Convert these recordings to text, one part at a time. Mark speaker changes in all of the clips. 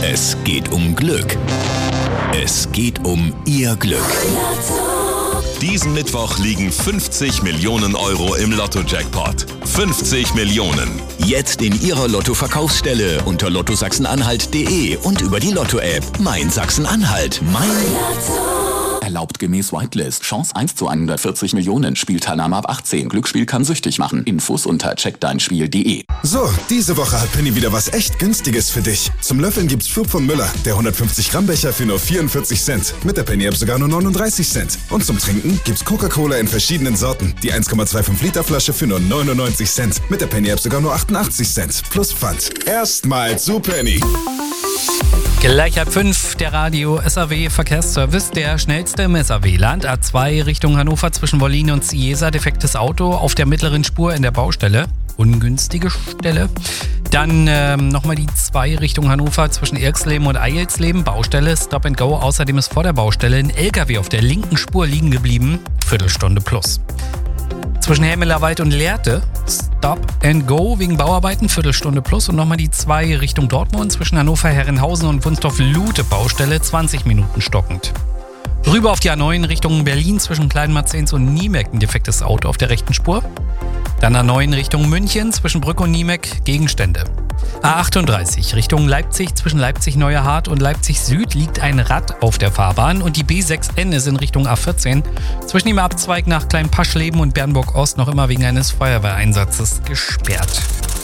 Speaker 1: Es geht um Glück. Es geht um Ihr Glück. Diesen Mittwoch liegen 50 Millionen Euro im Lotto-Jackpot. 50 Millionen. Jetzt in Ihrer Lotto-Verkaufsstelle unter lottosachsen-anhalt.de und über die Lotto-App. Mein Sachsen-Anhalt. Mein Lotto.
Speaker 2: Erlaubt gemäß Whitelist. Chance 1 zu 140 Millionen. Spielteilnahme ab 18. Glücksspiel kann süchtig machen. Infos unter checkdeinspiel.de.
Speaker 3: So, diese Woche hat Penny wieder was echt Günstiges für dich. Zum Löffeln gibt's Flug von Müller. Der 150 Gramm Becher für nur 44 Cent. Mit der Penny App sogar nur 39 Cent. Und zum Trinken gibt's Coca-Cola in verschiedenen Sorten. Die 1,25 Liter Flasche für nur 99 Cent. Mit der Penny App sogar nur 88 Cent. Plus Pfand. Erstmal zu Penny.
Speaker 4: Gleich ab 5 der Radio SAW Verkehrsservice, der schnellste im SAW-Land. A2 Richtung Hannover zwischen Wollin und Ciesa, defektes Auto auf der mittleren Spur in der Baustelle. Ungünstige Stelle. Dann nochmal die 2 Richtung Hannover zwischen Irxleben und Eilsleben, Baustelle, Stop and Go. Außerdem ist vor der Baustelle ein LKW auf der linken Spur liegen geblieben, Viertelstunde plus. Zwischen Helmelerwald und Lehrte, Stop and Go wegen Bauarbeiten, Viertelstunde plus. Und nochmal die 2 Richtung Dortmund zwischen Hannover, Herrenhausen und Wunstorf-Lute, Baustelle, 20 Minuten stockend. Rüber auf die A9 Richtung Berlin zwischen Kleinmarzens und Niemek, ein defektes Auto auf der rechten Spur. Dann A9 Richtung München zwischen Brück und Niemek, Gegenstände. A38 Richtung Leipzig zwischen Leipzig-Neuerhardt und Leipzig-Süd liegt ein Rad auf der Fahrbahn und die B6N ist in Richtung A14 zwischen dem Abzweig nach Kleinpaschleben und Bernburg-Ost noch immer wegen eines Feuerwehreinsatzes gesperrt.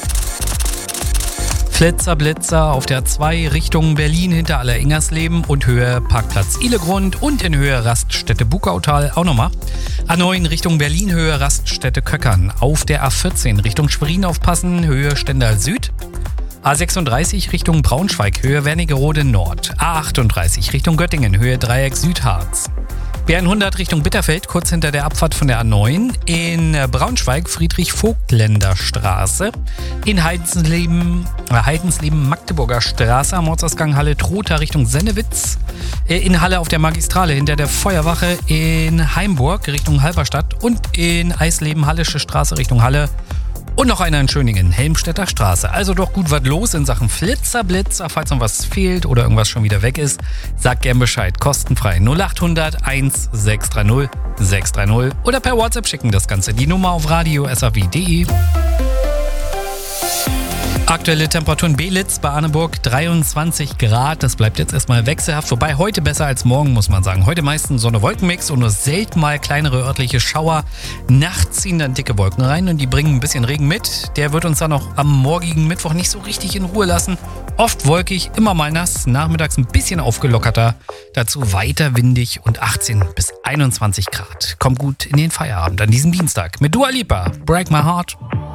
Speaker 4: Flitzer-Blitzer auf der 2 Richtung Berlin hinter Aller-Ingersleben und Höhe Parkplatz Ihlegrund und in Höhe Raststätte Bukautal auch nochmal. A9 Richtung Berlin, Höhe Raststätte Köckern. Auf der A14 Richtung Schwerin aufpassen, Höhe Stendal Süd. A36 Richtung Braunschweig, Höhe Wernigerode Nord. A38 Richtung Göttingen, Höhe Dreieck Südharz. B100 Richtung Bitterfeld, kurz hinter der Abfahrt von der A9. In Braunschweig Friedrich-Vogtländer-Straße. In Heidensleben Magdeburger Straße am Ortsausgang Halle Trotha Richtung Sennewitz. In Halle auf der Magistrale hinter der Feuerwache. In Heimburg Richtung Halberstadt. Und in Eisleben Hallische Straße Richtung Halle. Und noch einer in Schöningen, Helmstedter Straße. Also doch gut was los in Sachen Flitzer-Blitzer. Falls noch was fehlt oder irgendwas schon wieder weg ist, sagt gern Bescheid. Kostenfrei 0800 1630 630 oder per WhatsApp schicken das Ganze. Die Nummer auf radio.saw.de. Aktuelle Temperaturen Belitz bei Arneburg 23 Grad. Das bleibt jetzt erstmal wechselhaft. Wobei heute besser als morgen, muss man sagen. Heute meistens Sonne-Wolkenmix und nur selten mal kleinere örtliche Schauer. Nachts ziehen dann dicke Wolken rein und die bringen ein bisschen Regen mit. Der wird uns dann auch am morgigen Mittwoch nicht so richtig in Ruhe lassen. Oft wolkig, immer mal nass, nachmittags ein bisschen aufgelockerter. Dazu weiter windig und 18 bis 21 Grad. Kommt gut in den Feierabend an diesem Dienstag mit Dua Lipa, Break My Heart.